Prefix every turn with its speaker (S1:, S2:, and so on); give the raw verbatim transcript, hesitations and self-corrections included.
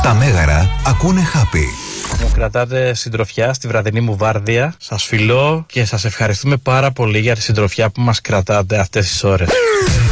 S1: Τα Μέγαρα ακούνε Happy.
S2: Μου κρατάτε συντροφιά στη βραδινή μου βάρδια. Σας φιλώ και σας ευχαριστούμε πάρα πολύ για τη συντροφιά που μας κρατάτε αυτές τις ώρες.